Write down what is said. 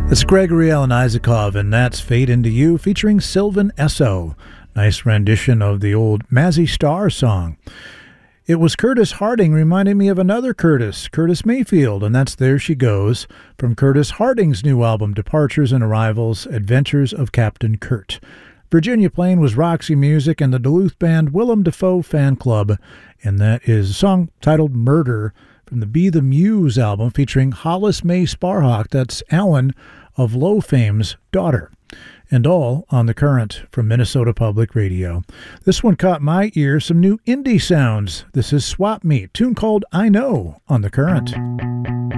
It's Gregory Alan Isakov, and that's Fade Into You featuring Sylvan Esso. Nice rendition of the old Mazzy Star song. It was Curtis Harding reminding me of another Curtis Mayfield, and that's There She Goes, from Curtis Harding's new album Departures and Arrivals, Adventures of Captain Kurt. Virginia Plain was Roxy Music and the Duluth band Willem Dafoe Fan Club, and that is a song titled Murder from the Be the Muse album featuring Hollis May Sparhawk. That's Alan of Low Fame's daughter. And all on The Current from Minnesota Public Radio. This one caught my ear, some new indie sounds. This is Swap Meet, tune called I Know on The Current.